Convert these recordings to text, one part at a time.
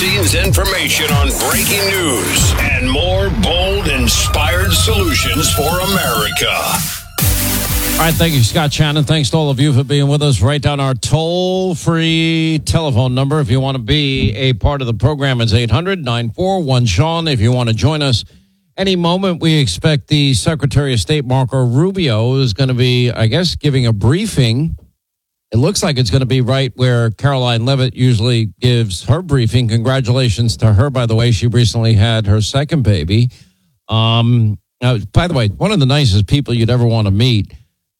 behind-the-scenes information on breaking news and more bold, inspired solutions for America. All right, thank you, Scott Shannon. Thanks to all of you for being with us. Write down our toll-free telephone number if you want to be a part of the program. It's 800-941-SEAN. If you want to join us any moment, we expect the Secretary of State, Marco Rubio, is going to be, I guess, giving a briefing. It looks like it's going to be right where Caroline Leavitt usually gives her briefing. Congratulations to her, by the way. She recently had her second baby. Now, by the way, one of the nicest people you'd ever want to meet.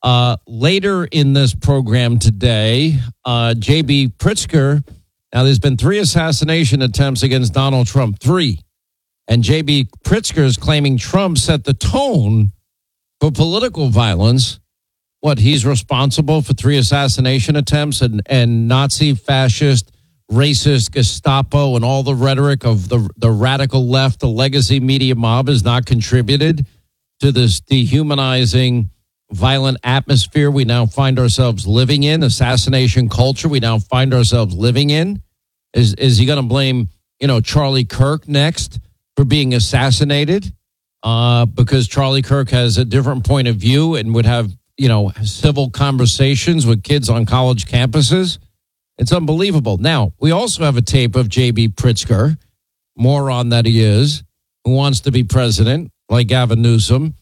Later in this program today, J.B. Pritzker. Now, there's been 3 assassination attempts against Donald Trump, 3. And J.B. Pritzker is claiming Trump set the tone for political violence. What, he's responsible for 3 assassination attempts and Nazi, fascist, racist Gestapo and all the rhetoric of the radical left, the legacy media mob has not contributed to this dehumanizing, violent atmosphere we now find ourselves living in, assassination culture we now find ourselves living in. Is he going to blame, Charlie Kirk next for being assassinated because Charlie Kirk has a different point of view and would have, civil conversations with kids on college campuses? It's unbelievable. Now, we also have a tape of J.B. Pritzker, moron that he is, who wants to be president, like Gavin Newsom.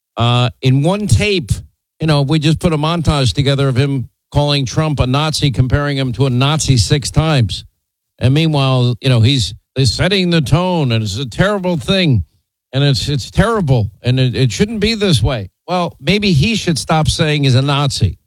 In one tape, we just put a montage together of him calling Trump a Nazi, comparing him to a Nazi 6 times. And meanwhile, he's setting the tone, and it's a terrible thing, and it's terrible, and it shouldn't be this way. Well, maybe he should stop saying he's a Nazi.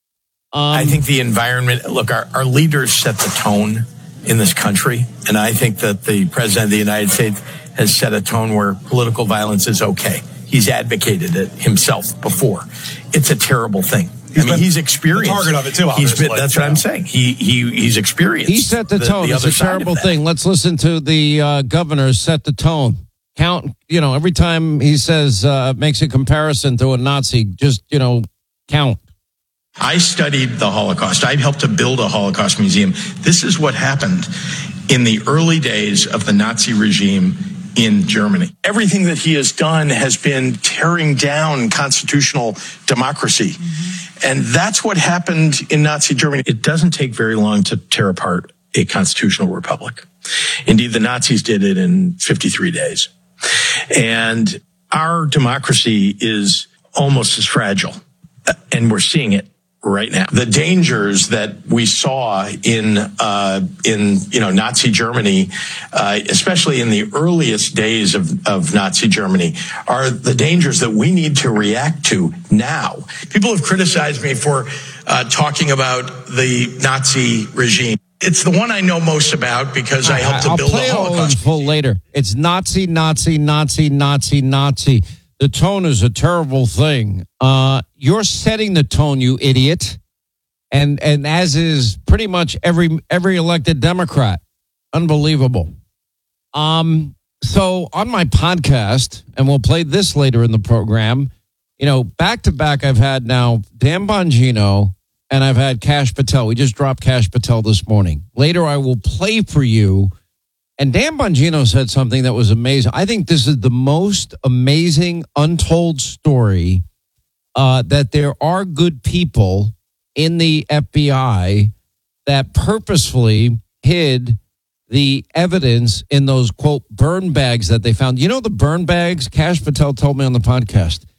I think the environment, look, our leaders set the tone in this country, and I think that the President of the United States has set a tone where political violence is okay. He's advocated it himself before. It's a terrible thing. He's experienced. The target of it too, obviously. That's what I'm saying. He's experienced. He set the tone. It's a terrible thing. Let's listen to the governor set the tone. Count, every time he says, makes a comparison to a Nazi, just, count. I studied the Holocaust. I helped to build a Holocaust museum. This is what happened in the early days of the Nazi regime in Germany. Everything that he has done has been tearing down constitutional democracy. Mm-hmm. And that's what happened in Nazi Germany. It doesn't take very long to tear apart a constitutional republic. Indeed, the Nazis did it in 53 days. And our democracy is almost as fragile, and we're seeing it right now. The dangers that we saw in Nazi Germany, especially in the earliest days of Nazi Germany, are the dangers that we need to react to now. People have criticized me for talking about the Nazi regime. It's the one I know most about because I helped to build the Holocaust. I'll play it in full later. It's Nazi, Nazi, Nazi, Nazi, Nazi. The tone is a terrible thing. You're setting the tone, you idiot. And as is pretty much every elected Democrat. Unbelievable. So on my podcast, and we'll play this later in the program, back to back I've had now Dan Bongino and I've had Kash Patel. We just dropped Kash Patel this morning. Later I will play for you. And Dan Bongino said something that was amazing. I think this is the most amazing untold story that there are good people in the FBI that purposefully hid the evidence in those, quote, burn bags that they found. The burn bags, Kash Patel told me on the podcast,